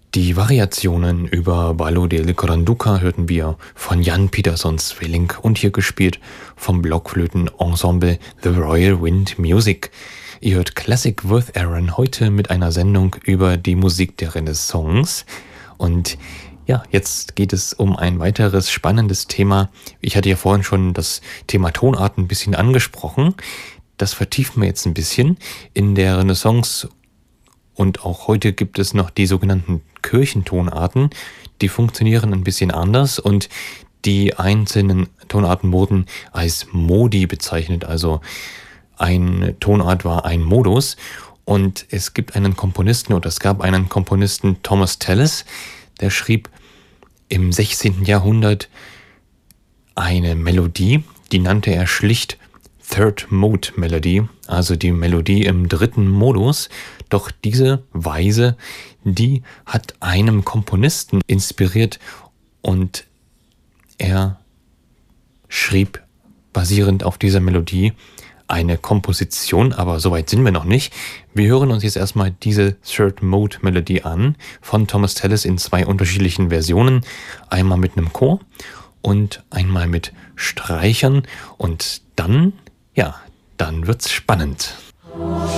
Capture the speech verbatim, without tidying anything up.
Die Variationen über Ballo del Granduca hörten wir von Jan Pieterszoon Sweelinck und hier gespielt vom Blockflötenensemble The Royal Wind Music. Ihr hört Classic with Aaron heute mit einer Sendung über die Musik der Renaissance. Und ja, jetzt geht es um ein weiteres spannendes Thema. Ich hatte ja vorhin schon das Thema Tonarten ein bisschen angesprochen. Das vertiefen wir jetzt ein bisschen. In der Renaissance und auch heute gibt es noch die sogenannten Kirchentonarten. Die funktionieren ein bisschen anders und die einzelnen Tonarten wurden als Modi bezeichnet. Also eine Tonart war ein Modus und es gibt einen Komponisten oder es gab einen Komponisten, Thomas Tallis, der schrieb im sechzehnten Jahrhundert eine Melodie, die nannte er schlicht Third Mode Melody, also die Melodie im dritten Modus. Doch diese Weise, die hat einem Komponisten inspiriert und er schrieb basierend auf dieser Melodie eine Komposition, aber soweit sind wir noch nicht. Wir hören uns jetzt erstmal diese Third Mode Melodie an von Thomas Tallis in zwei unterschiedlichen Versionen. Einmal mit einem Chor und einmal mit Streichern und dann, ja, dann wird's spannend.